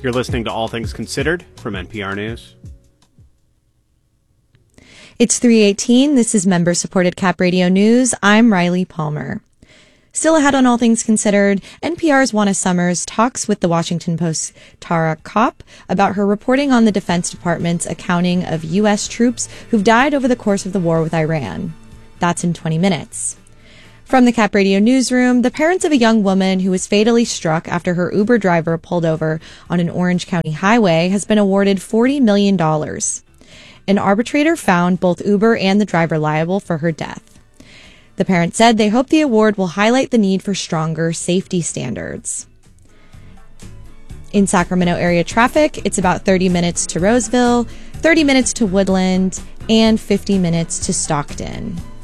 You're listening to All Things Considered from NPR News. It's 3:18. This is member-supported Cap Radio News. I'm Riley Palmer. Still ahead on All Things Considered, NPR's Juana Summers talks with the Washington Post's Tara Kopp about her reporting on the Defense Department's accounting of U.S. troops who've died over the course of the war with Iran. That's in 20 minutes. From the Cap Radio newsroom, the parents of a young woman who was fatally struck after her Uber driver pulled over on an Orange County highway has been awarded $40 million. An arbitrator found both Uber and the driver liable for her death. The parents said they hope the award will highlight the need for stronger safety standards. In Sacramento area traffic, it's about 30 minutes to Roseville, 30 minutes to Woodland, and 50 minutes to Stockton.